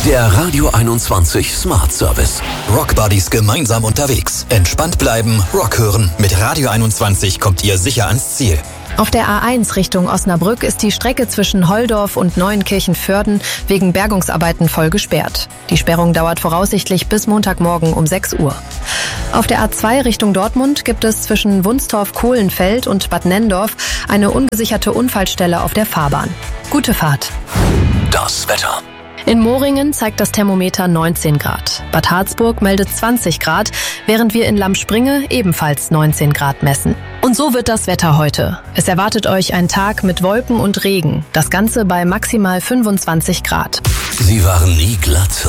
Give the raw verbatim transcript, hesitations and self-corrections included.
Der Radio einundzwanzig Smart Service. Rockbuddies gemeinsam unterwegs. Entspannt bleiben, Rock hören. Mit Radio einundzwanzig kommt ihr sicher ans Ziel. Auf der A eins Richtung Osnabrück ist die Strecke zwischen Holdorf und Neuenkirchen-Vörden wegen Bergungsarbeiten voll gesperrt. Die Sperrung dauert voraussichtlich bis Montagmorgen um sechs Uhr. Auf der A zwei Richtung Dortmund gibt es zwischen Wunstorf-Kohlenfeld und Bad Nenndorf eine ungesicherte Unfallstelle auf der Fahrbahn. Gute Fahrt. Das Wetter. In Moringen zeigt das Thermometer neunzehn Grad. Bad Harzburg meldet zwanzig Grad, während wir in Lammspringe ebenfalls neunzehn Grad messen. Und so wird das Wetter heute. Es erwartet euch ein Tag mit Wolken und Regen. Das Ganze bei maximal fünfundzwanzig Grad. Sie waren nie glatt